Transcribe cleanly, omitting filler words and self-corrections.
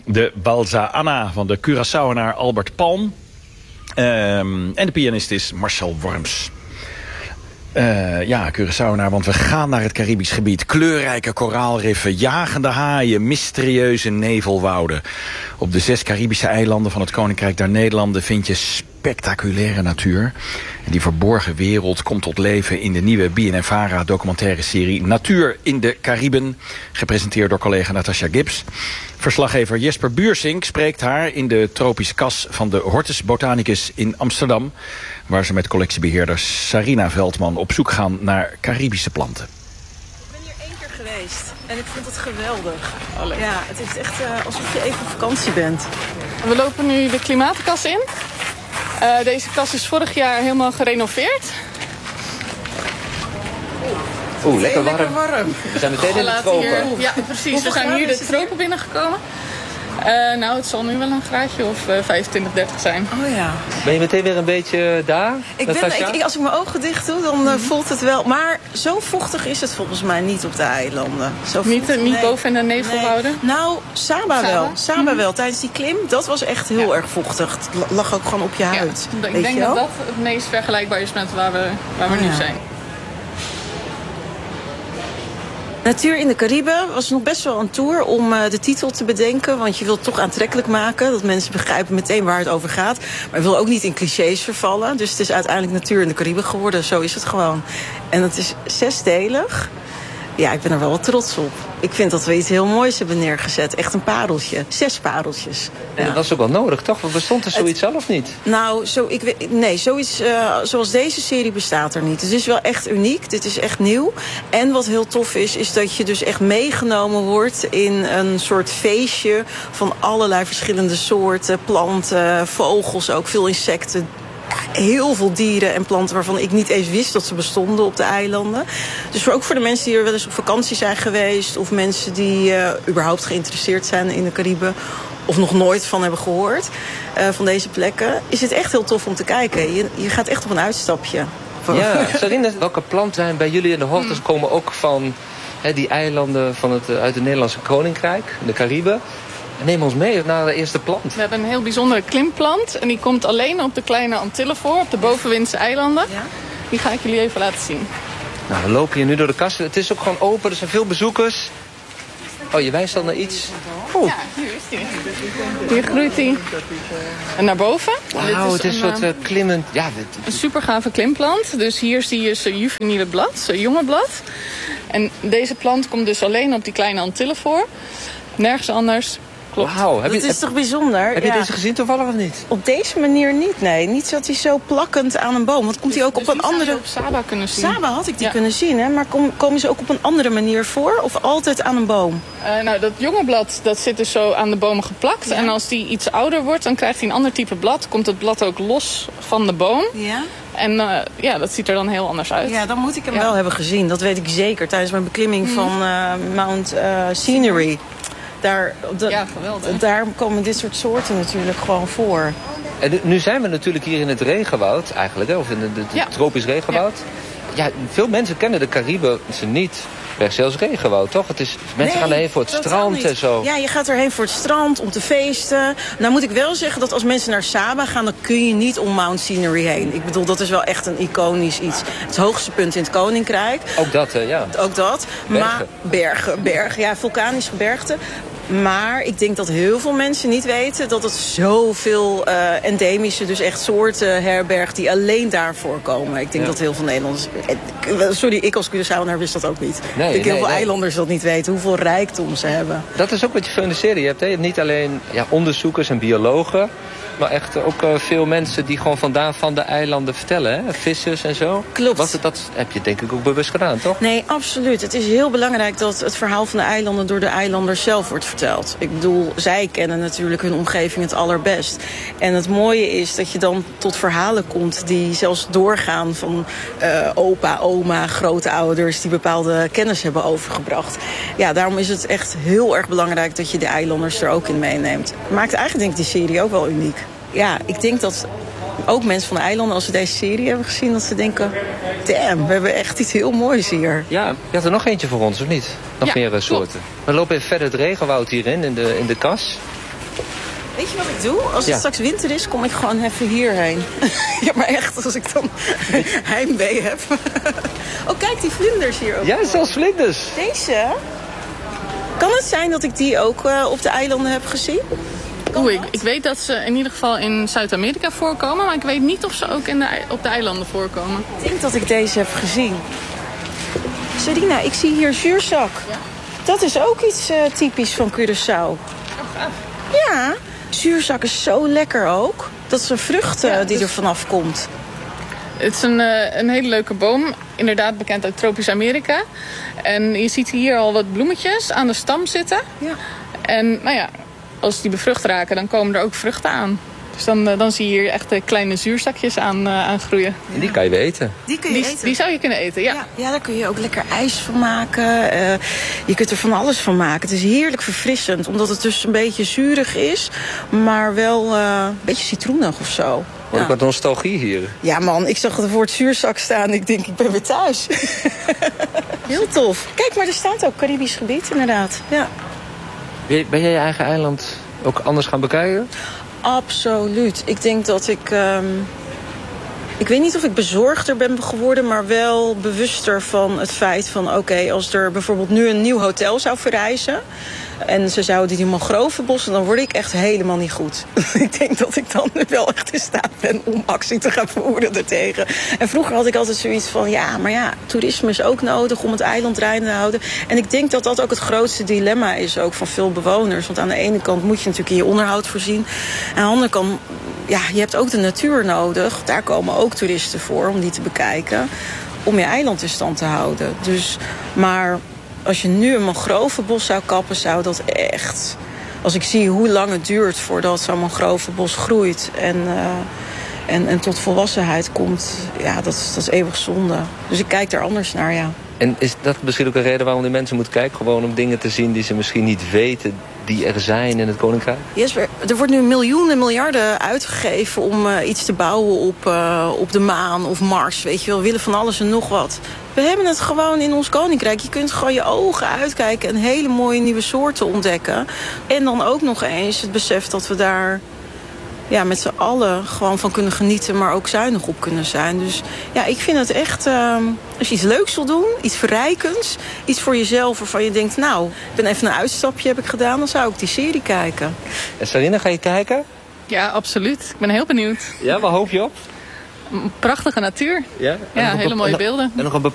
De Balza Anna van de Curaçaoenaar Albert Palm. En de pianist is Marcel Worms. Curaçaoenaar, want we gaan naar het Caribisch gebied. Kleurrijke koraalriffen, jagende haaien, mysterieuze nevelwouden. Op de 6 Caribische eilanden van het Koninkrijk der Nederlanden vind je spectaculaire natuur. En die verborgen wereld komt tot leven in de nieuwe BNNVARA documentaire serie Natuur in de Cariben. Gepresenteerd door collega Natasha Gibbs. Verslaggever Jesper Buursink spreekt haar in de tropische kas van de Hortus Botanicus in Amsterdam, waar ze met collectiebeheerder Sarina Veldman op zoek gaan naar Caribische planten. Ik ben hier 1 keer geweest en ik vond het geweldig. Ja, het is echt alsof je even op vakantie bent. We lopen nu de klimaatkas in. Deze kas is vorig jaar helemaal gerenoveerd. Oeh, lekker warm. We zijn meteen in de tropen. Ja, precies. We zijn hier de tropen binnengekomen. Het zal nu wel een graadje of 25, 30 zijn. Oh ja. Ben je meteen weer een beetje daar? Als ik mijn ogen dicht doe, dan voelt het wel. Maar zo vochtig is het volgens mij niet op de eilanden. Niet boven in de nevelwouden? Nee. Nou, Saba wel. Saba wel. Tijdens die klim, dat was echt heel erg vochtig. Het lag ook gewoon op je huid. Ik denk dat dat het meest vergelijkbaar is met waar we nu zijn. Natuur in de Cariben was nog best wel een tour om de titel te bedenken. Want je wilt het toch aantrekkelijk maken. Dat mensen begrijpen meteen waar het over gaat. Maar je wil ook niet in clichés vervallen. Dus het is uiteindelijk Natuur in de Cariben geworden. Zo is het gewoon. En het is 6-delig. Ja, ik ben er wel wat trots op. Ik vind dat we iets heel moois hebben neergezet. Echt een pareltje. 6 pareltjes. En dat was ook wel nodig, toch? Want bestond er zoiets al of niet? Nou, zoiets zoals deze serie bestaat er niet. Het is wel echt uniek. Dit is echt nieuw. En wat heel tof is dat je dus echt meegenomen wordt in een soort feestje van allerlei verschillende soorten, planten, vogels ook, veel insecten. Heel veel dieren en planten waarvan ik niet eens wist dat ze bestonden op de eilanden. Dus ook voor de mensen die er wel eens op vakantie zijn geweest, of mensen die überhaupt geïnteresseerd zijn in de Cariben, of nog nooit van hebben gehoord van deze plekken, is het echt heel tof om te kijken. Je gaat echt op een uitstapje. Ja, Sarina, welke planten zijn bij jullie in de Hortus komen ook van die eilanden uit het Nederlandse Koninkrijk, de Cariben? Neem ons mee naar de eerste plant. We hebben een heel bijzondere klimplant. En die komt alleen op de kleine Antillen voor, op de bovenwindse eilanden. Ja? Die ga ik jullie even laten zien. Nou, we lopen hier nu door de kast. Het is ook gewoon open, er zijn veel bezoekers. Oh, je wijst al naar iets. Oh. Ja, hier is die. Hier groeit die naar boven. Wauw, het is een soort klimmend. Ja, een super gave klimplant. Dus hier zie je zijn juveniele blad, zijn jonge blad. En deze plant komt dus alleen op die kleine Antillen voor. Nergens anders. Wauw, dat is toch bijzonder? Heb je deze gezien toevallig of niet? Op deze manier niet, nee. Niet dat hij zo plakkend aan een boom. Want komt hij ook op een andere... op Saba kunnen zien. Saba had ik die kunnen zien, hè. Maar komen ze ook op een andere manier voor? Of altijd aan een boom? Dat jonge blad, dat zit dus zo aan de bomen geplakt. Ja. En als die iets ouder wordt, dan krijgt hij een ander type blad. Komt het blad ook los van de boom. Ja. En dat ziet er dan heel anders uit. Ja, dan moet ik hem wel hebben gezien. Dat weet ik zeker. Tijdens mijn beklimming van Mount Scenery. Daar komen dit soort soorten natuurlijk gewoon voor. En nu zijn we natuurlijk hier in het regenwoud eigenlijk, hè? Of in het tropisch regenwoud. Ja, veel mensen kennen de Cariben niet per se als regenwoud, toch? Mensen gaan erheen voor het strand en zo. Ja, je gaat erheen voor het strand, om te feesten. Nou moet ik wel zeggen dat als mensen naar Saba gaan, dan kun je niet om Mount Scenery heen. Ik bedoel, dat is wel echt een iconisch iets. Het hoogste punt in het Koninkrijk. Ook dat, ja. Ook dat. Bergen. Ja, vulkanisch gebergte. Maar ik denk dat heel veel mensen niet weten dat het zoveel endemische, dus echt soorten herbergt die alleen daar voorkomen. Ik denk dat heel veel Nederlanders... Sorry, ik als Curaçaoenaar wist dat ook niet. Ik denk heel veel eilanders dat niet weten, hoeveel rijkdom ze hebben. Dat is ook wat je veel in de serie hebt. Hè? Je hebt niet alleen onderzoekers en biologen, maar echt ook veel mensen die gewoon van de eilanden vertellen. Hè? Vissers en zo. Klopt. Dat heb je denk ik ook bewust gedaan, toch? Nee, absoluut. Het is heel belangrijk dat het verhaal van de eilanden door de eilanders zelf wordt verteld. Ik bedoel, zij kennen natuurlijk hun omgeving het allerbest. En het mooie is dat je dan tot verhalen komt die zelfs doorgaan van opa, oma, grootouders die bepaalde kennis hebben overgebracht. Ja, daarom is het echt heel erg belangrijk dat je de eilanders er ook in meeneemt. Maakt eigenlijk denk ik die serie ook wel uniek. Ja, ik denk dat ook mensen van de eilanden, als ze deze serie hebben gezien, dat ze denken, damn, we hebben echt iets heel moois hier. Ja, je had er nog eentje voor ons, of niet? Nog meer soorten. We lopen even verder het regenwoud hierin, in de kas. Weet je wat ik doe? Als het straks winter is, kom ik gewoon even hierheen. Ja, maar echt, als ik dan heimwee heb. Oh, kijk, die vlinders hier ook. Ja, zelfs vlinders. Deze? Kan het zijn dat ik die ook op de eilanden heb gezien? Ik weet dat ze in ieder geval in Zuid-Amerika voorkomen. Maar ik weet niet of ze ook op de eilanden voorkomen. Ik denk dat ik deze heb gezien. Sarina, ik zie hier zuurzak. Ja? Dat is ook iets typisch van Curaçao. Oh, gaaf. Ja, zuurzak is zo lekker ook. Dat is een vrucht die er vanaf komt. Het is een hele leuke boom. Inderdaad bekend uit tropisch Amerika. En je ziet hier al wat bloemetjes aan de stam zitten. Ja. En nou ja, als die bevrucht raken, dan komen er ook vruchten aan. Dus dan zie je hier echt kleine zuurzakjes aan groeien. En die kan je weer eten. Die kun je eten. Die zou je kunnen eten, ja. Ja, daar kun je ook lekker ijs van maken. Je kunt er van alles van maken. Het is heerlijk verfrissend, omdat het dus een beetje zuurig is. Maar wel een beetje citroenig of zo. Hoor ik wat nostalgie hier. Ja man, ik zag het woord zuurzak staan. Ik denk, ik ben weer thuis. Heel tof. Kijk, maar er staat ook Caribisch gebied, inderdaad. Ja. Ben jij je eigen eiland ook anders gaan bekijken? Absoluut. Ik denk dat ik weet niet of ik bezorgder ben geworden, maar wel bewuster van het feit van oké, als er bijvoorbeeld nu een nieuw hotel zou verrijzen en ze zouden die mangrovenbossen, dan word ik echt helemaal niet goed. Ik denk dat ik dan wel echt in staat ben om actie te gaan voeren ertegen. En vroeger had ik altijd zoiets van toerisme is ook nodig om het eiland draaiende te houden. En ik denk dat dat ook het grootste dilemma is ook van veel bewoners. Want aan de ene kant moet je natuurlijk in je onderhoud voorzien. Aan de andere kant, je hebt ook de natuur nodig. Daar komen ook toeristen voor om die te bekijken. Om je eiland in stand te houden. Maar als je nu een mangrovenbos zou kappen, zou dat echt... Als ik zie hoe lang het duurt voordat zo'n mangrovenbos groeit en tot volwassenheid komt, dat is eeuwig zonde. Dus ik kijk daar anders naar, ja. En is dat misschien ook een reden waarom die mensen moeten kijken? Gewoon om dingen te zien die ze misschien niet weten, die er zijn in het Koninkrijk? Jesper, er wordt nu miljoenen, miljarden uitgegeven om iets te bouwen op de maan of Mars. Weet je wel, we willen van alles en nog wat. We hebben het gewoon in ons Koninkrijk. Je kunt gewoon je ogen uitkijken en hele mooie nieuwe soorten ontdekken. En dan ook nog eens het besef dat we daar met z'n allen gewoon van kunnen genieten, maar ook zuinig op kunnen zijn. Dus ja, ik vind het echt, als je iets leuks wil doen, iets verrijkends, iets voor jezelf waarvan je denkt, nou, ik ben even een uitstapje heb ik gedaan, dan zou ik die serie kijken. En Sarina, ga je kijken? Ja, absoluut. Ik ben heel benieuwd. Ja, waar hoop je op? Prachtige natuur. Ja, hele mooie beelden. En nog een